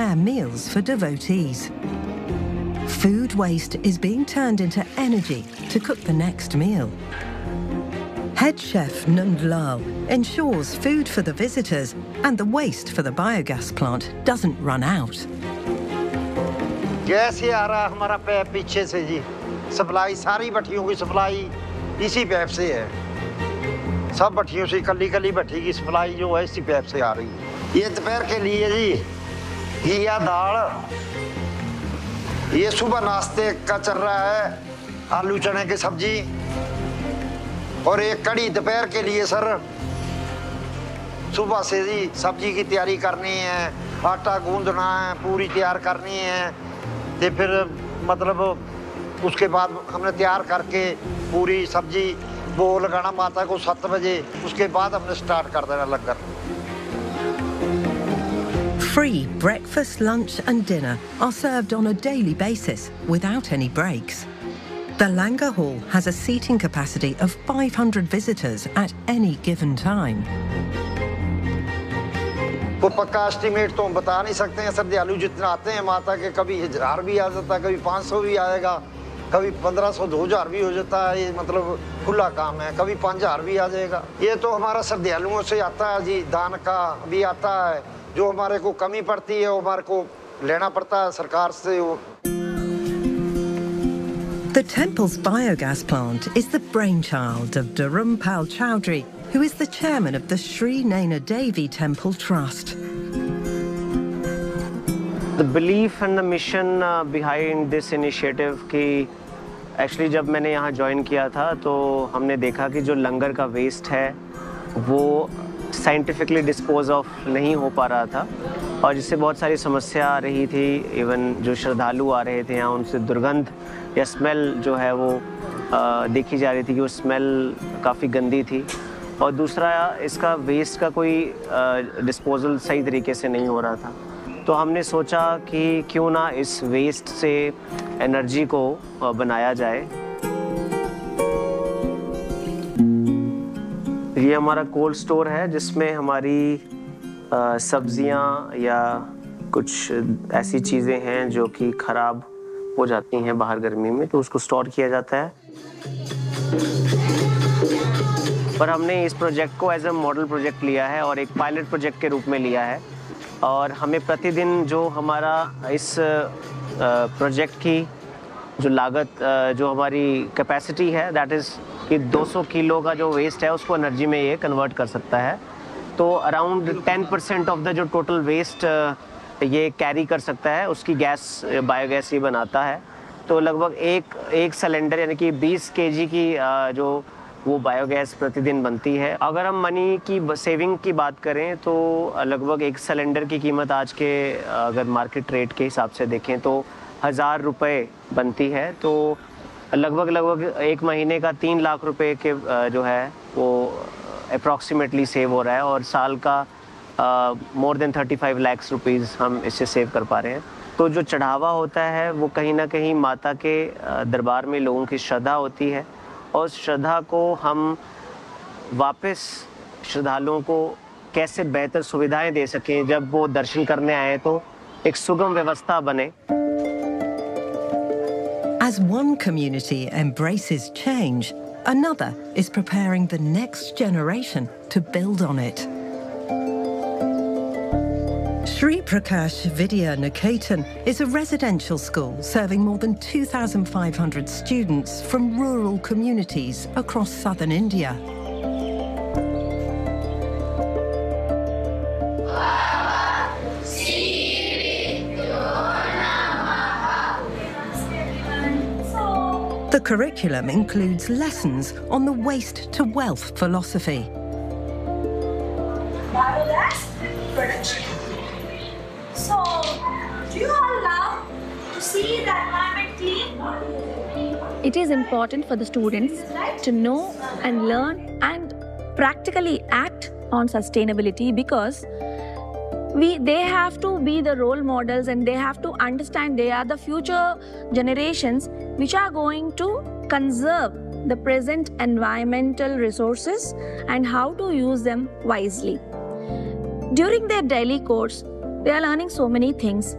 prepare meals for devotees. Food waste is being turned into energy to cook the next meal. Head chef Nand Lal ensures food for the visitors and the waste for the biogas plant doesn't run out. Gas ही आ रहा हमारा pipe पीछे से जी, supply सारी भट्टियों की supply इसी pipe से है। सब भट्टियों से कली भट्टी की सप्लाई जो है इसी पैप से आ रही है। ये दोपहर के लिए जी घिया दाल, ये सुबह नाश्ते का चल रहा है आलू चने की सब्जी, और एक कड़ी दोपहर के लिए सर सुबह से जी सब्जी की तैयारी करनी है, आटा गूंदना है, पूरी तैयार करनी है, तो फिर मतलब उसके बाद हमने तैयार करके पूरी सब्जी वो लगाना माता को 7 बजे, उसके बाद हमने स्टार्ट कर देना लंगर। Free breakfast, lunch and dinner are served on a daily basis without any breaks. The Langar Hall has a seating capacity of 500 visitors at any given time. वो पक्का एस्टिमेट तो हम बता नहीं सकते हैं, श्रद्धालु जितना आते हैं माता के, कभी 1000 भी आ जाता है, कभी 500 भी आएगा, कभी 1500 2000 भी हो जाता है, ये मतलब खुला काम है, कभी 5000 भी आ जाएगा। ये तो हमारा श्रद्धालुओं से आता है जी, दान का भी आता है, जो हमारे को कमी पड़ती है वो हमारे को लेना पड़ता है सरकार से। The temple's biogas plant is the brainchild of Dharumpal Chowdhury, who is the chairman of the Sri Naina Devi Temple Trust. The belief and the mission behind this initiative कि actually जब मैंने यहाँ join किया था तो हमने देखा कि जो लंगर का waste है वो scientifically dispose of नहीं हो पा रहा था, और जिससे बहुत सारी समस्या आ रही थी। इवन जो श्रद्धालु आ रहे थे यहाँ उनसे दुर्गंध या स्मेल जो है वो देखी जा रही थी कि वो स्मेल काफ़ी गंदी थी, और दूसरा इसका वेस्ट का कोई डिस्पोजल सही तरीके से नहीं हो रहा था। तो हमने सोचा कि क्यों ना इस वेस्ट से एनर्जी को बनाया जाए। ये हमारा कोल्ड स्टोर है जिसमें हमारी सब्जियां या कुछ ऐसी चीज़ें हैं जो कि ख़राब हो जाती हैं बाहर गर्मी में, तो उसको स्टोर किया जाता है। पर हमने इस प्रोजेक्ट को एज अ मॉडल प्रोजेक्ट लिया है और एक पायलट प्रोजेक्ट के रूप में लिया है, और हमें प्रतिदिन जो हमारा इस प्रोजेक्ट की जो लागत, जो हमारी कैपेसिटी है दैट इज़ कि 200 किलो का जो वेस्ट है उसको एनर्जी में ये कन्वर्ट कर सकता है। तो अराउंड 10% ऑफ द जो टोटल वेस्ट ये कैरी कर सकता है, उसकी गैस बायोगैस ये बनाता है। तो लगभग एक सिलेंडर यानी कि 20 केजी की जो वो बायोगैस प्रतिदिन बनती है। अगर हम मनी की सेविंग की बात करें तो लगभग एक सिलेंडर की कीमत आज के अगर मार्केट रेट के हिसाब से देखें तो 1000 रुपये बनती है। तो लगभग एक महीने का 3 लाख रुपए के जो है वो अप्रॉक्सीमेटली सेव हो रहा है, और साल का मोर देन 35 लाख रुपीज़ हम इससे सेव कर पा रहे हैं। तो जो चढ़ावा होता है वो कहीं ना कहीं माता के दरबार में लोगों की श्रद्धा होती है, और उस श्रद्धा को हम वापस श्रद्धालुओं को कैसे बेहतर सुविधाएं दे सकें, जब वो दर्शन करने आए तो एक सुगम व्यवस्था बने। As one community embraces change, another is preparing the next generation to build on it. Sri Prakash Vidya Niketan is a residential school serving more than 2,500 students from rural communities across southern India. The curriculum includes lessons on the waste to wealth philosophy. So, do you all love to see the environment clean? It is important for the students to know and learn and practically act on sustainability, because they have to be the role models and they have to understand they are the future generations which are going to conserve the present environmental resources and how to use them wisely. During their daily course, they are learning so many things.